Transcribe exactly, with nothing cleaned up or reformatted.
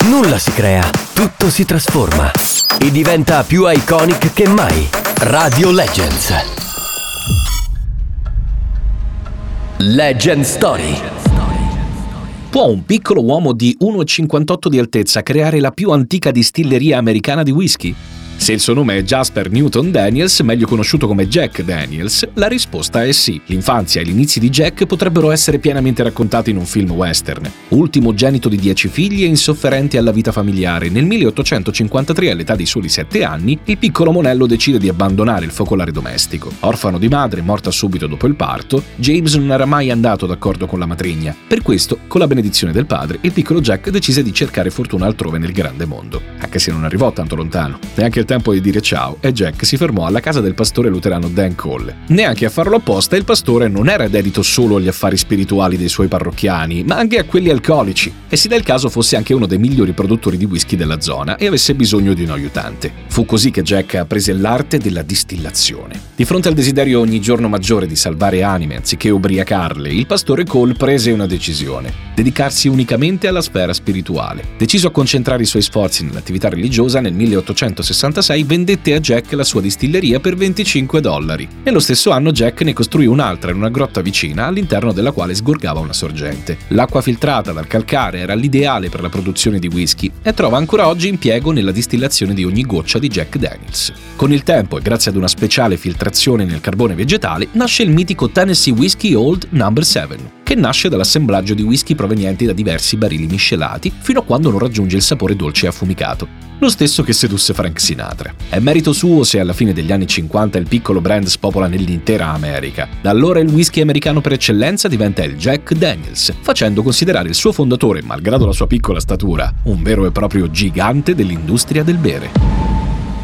Nulla si crea, tutto si trasforma e diventa più iconic che mai. Radio Legends. Legend Story. Può un piccolo uomo di uno virgola cinquantotto di altezza creare la più antica distilleria americana di whisky? Se il suo nome è Jasper Newton Daniels, meglio conosciuto come Jack Daniels, la risposta è sì. L'infanzia e gli inizi di Jack potrebbero essere pienamente raccontati in un film western. Ultimogenito di dieci figli e insofferente alla vita familiare, nel milleottocentocinquantatré, all'età di soli sette anni, il piccolo monello decide di abbandonare il focolare domestico. Orfano di madre, morta subito dopo il parto, James non era mai andato d'accordo con la matrigna. Per questo, con la benedizione del padre, il piccolo Jack decise di cercare fortuna altrove nel grande mondo. Anche se non arrivò tanto lontano. Neanche il tempo di dire ciao e Jack si fermò alla casa del pastore luterano Dan Cole. Neanche a farlo apposta, il pastore non era dedito solo agli affari spirituali dei suoi parrocchiani, ma anche a quelli alcolici, e si dà il caso fosse anche uno dei migliori produttori di whisky della zona e avesse bisogno di un aiutante. Fu così che Jack apprese l'arte della distillazione. Di fronte al desiderio ogni giorno maggiore di salvare anime anziché ubriacarle, il pastore Cole prese una decisione: dedicarsi unicamente alla sfera spirituale. Deciso a concentrare i suoi sforzi nell'attività religiosa, nel milleottocentosessantasei vendette a Jack la sua distilleria per venticinque dollari. Nello stesso anno Jack ne costruì un'altra in una grotta vicina, all'interno della quale sgorgava una sorgente. L'acqua filtrata dal calcare era l'ideale per la produzione di whisky e trova ancora oggi impiego nella distillazione di ogni goccia di Jack Daniels. Con il tempo e grazie ad una speciale filtrazione nel carbone vegetale nasce il mitico Tennessee Whiskey Old number sette, che nasce dall'assemblaggio di whisky provenienti da diversi barili miscelati fino a quando non raggiunge il sapore dolce e affumicato. Lo stesso che sedusse Frank Sinatra. È merito suo se alla fine degli anni cinquanta il piccolo brand spopola nell'intera America. Da allora il whisky americano per eccellenza diventa il Jack Daniels, facendo considerare il suo fondatore, malgrado la sua piccola statura, un vero e proprio gigante dell'industria del bere.